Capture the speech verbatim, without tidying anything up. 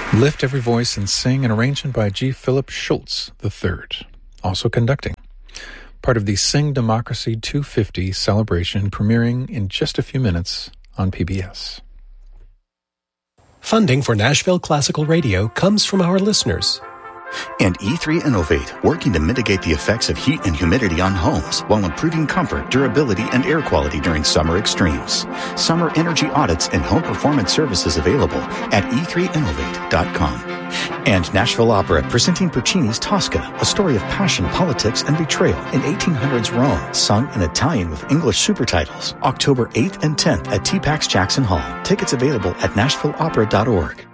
Lift Every Voice and Sing, an arrangement by G. Philip Schultz the third, also conducting. Part of the Sing Democracy two fifty celebration, premiering in just a few minutes on P B S. Funding for Nashville Classical Radio comes from our listeners. And E three Innovate, working to mitigate the effects of heat and humidity on homes while improving comfort, durability, and air quality during summer extremes. Summer energy audits and home performance services available at e three innovate dot com. And Nashville Opera, presenting Puccini's Tosca, a story of passion, politics, and betrayal in eighteen hundreds Rome, sung in Italian with English supertitles. October eighth and tenth at T PAX Jackson Hall. Tickets available at nashville opera dot org.